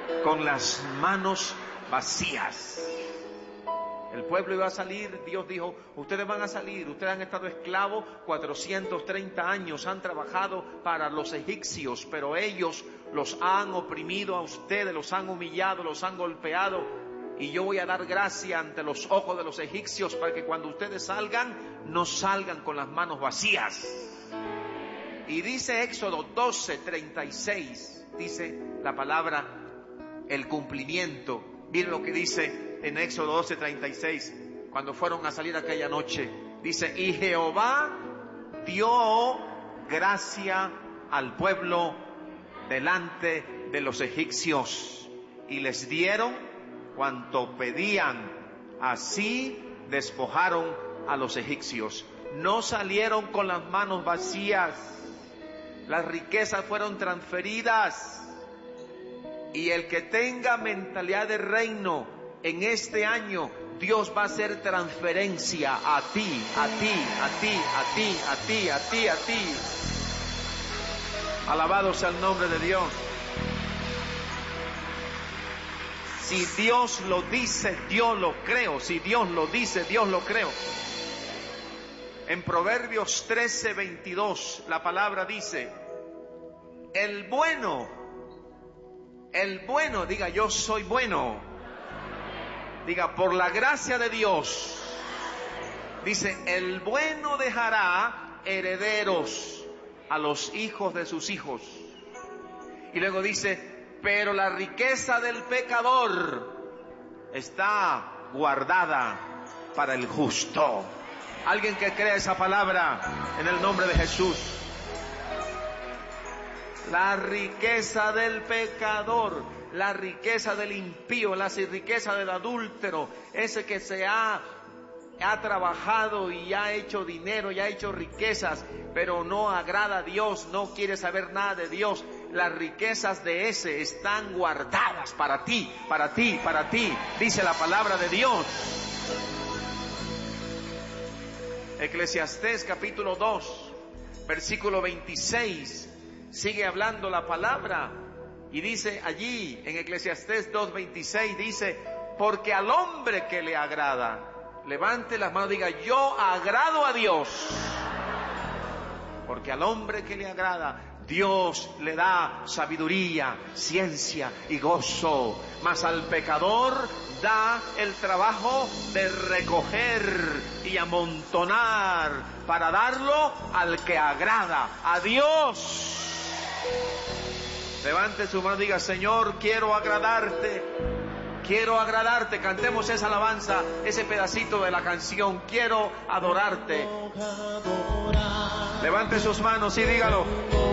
con las manos vacías. El pueblo iba a salir, Dios dijo, ustedes van a salir, ustedes han estado esclavos 430 años, han trabajado para los egipcios, pero ellos los han oprimido a ustedes, los han humillado, los han golpeado, y yo voy a dar gracia ante los ojos de los egipcios para que cuando ustedes salgan, no salgan con las manos vacías. Y dice Éxodo 12:36, dice la palabra, el cumplimiento. Miren lo que dice en Éxodo 12:36, cuando fueron a salir aquella noche. Dice, y Jehová dio gracia al pueblo delante de los egipcios, y les dieron cuanto pedían. Así despojaron a los egipcios. No salieron con las manos vacías. Las riquezas fueron transferidas. Y el que tenga mentalidad de reino en este año, Dios va a hacer transferencia a ti, a ti, a ti, a ti, a ti, a ti, a ti. Alabado sea el nombre de Dios. Si Dios lo dice, Dios lo creo. Si Dios lo dice, Dios lo creo. En Proverbios 13:22, la palabra dice, el bueno, diga yo soy bueno. Diga, por la gracia de Dios, dice, el bueno dejará herederos a los hijos de sus hijos. Y luego dice, pero la riqueza del pecador está guardada para el justo. Alguien que crea esa palabra en el nombre de Jesús. La riqueza del pecador, la riqueza del impío, la riqueza del adúltero, ese que se ha trabajado y ha hecho dinero, ya ha hecho riquezas, pero no agrada a Dios, no quiere saber nada de Dios. Las riquezas de ese están guardadas para ti, para ti, para ti, dice la palabra de Dios. Eclesiastés capítulo 2, versículo 26, sigue hablando la palabra y dice allí en Eclesiastés 2:26, dice, porque al hombre que le agrada, levante las manos, diga, yo agrado a Dios. Porque al hombre que le agrada, Dios le da sabiduría, ciencia y gozo. Mas al pecador da el trabajo de recoger y amontonar para darlo al que agrada a Dios. Levante su mano y diga, Señor, quiero agradarte. Quiero agradarte. Cantemos esa alabanza, ese pedacito de la canción. Quiero adorarte. Levante sus manos y dígalo.